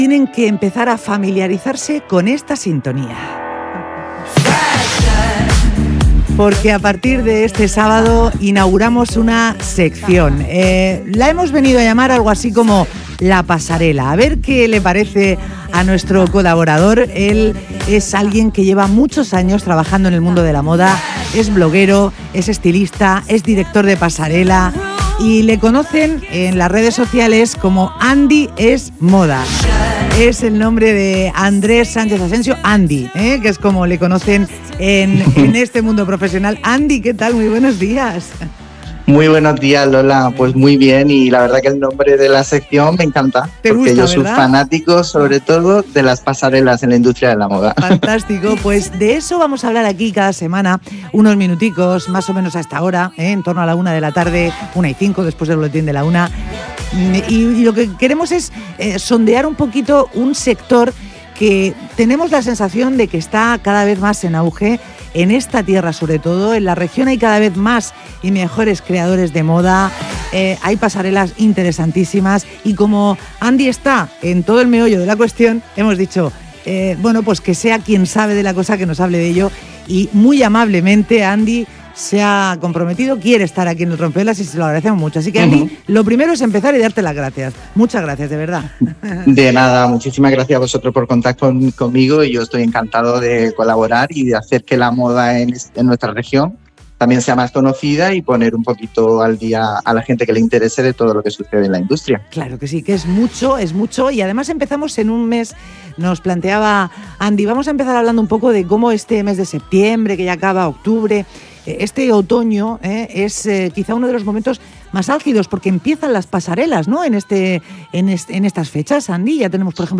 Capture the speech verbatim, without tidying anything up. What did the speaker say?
Tienen que empezar a familiarizarse con esta sintonía. Porque a partir de este sábado inauguramos una sección. Eh, la hemos venido a llamar algo así como La Pasarela. A ver qué le parece a nuestro colaborador. Él es alguien que lleva muchos años trabajando en el mundo de la moda. Es bloguero, es estilista, es director de pasarela y le conocen en las redes sociales como Andy es Moda. Es el nombre de Andrés Sánchez Asensio, Andy, ¿eh? que es como le conocen en, en este mundo profesional. Andy, ¿qué tal? Muy buenos días. Muy buenos días, Lola. Pues muy bien, y la verdad que el nombre de la sección me encanta. ¿Te porque gusta, yo soy verdad? fanático, sobre todo, de las pasarelas en la industria de la moda. Fantástico, pues de eso vamos a hablar aquí cada semana, unos minuticos, más o menos a esta hora, ¿eh? en torno a la una de la tarde, una y cinco, después del boletín de la una. Y, y lo que queremos es eh, sondear un poquito un sector que tenemos la sensación de que está cada vez más en auge. En esta tierra, sobre todo, en la región hay cada vez más y mejores creadores de moda, eh, hay pasarelas interesantísimas y como Andy está en todo el meollo de la cuestión, hemos dicho, eh, bueno, pues que sea quien sabe de la cosa que nos hable de ello, y muy amablemente Andy se ha comprometido, quiere estar aquí en el Rompeolas y se lo agradecemos mucho. Así que, Andy, uh-huh. lo primero es empezar y darte las gracias. Muchas gracias, de verdad. De nada, muchísimas gracias a vosotros por contar con, conmigo, y yo estoy encantado de colaborar y de hacer que la moda en, en nuestra región también sea más conocida y poner un poquito al día a la gente que le interese de todo lo que sucede en la industria. Claro que sí, que es mucho, es mucho, y además empezamos en un mes, nos planteaba Andy, vamos a empezar hablando un poco de cómo este mes de septiembre, que ya acaba, octubre, este otoño eh, es eh, quizá uno de los momentos más álgidos porque empiezan las pasarelas, ¿no? En este, en este, en estas fechas, Andy, ya tenemos, por ejemplo,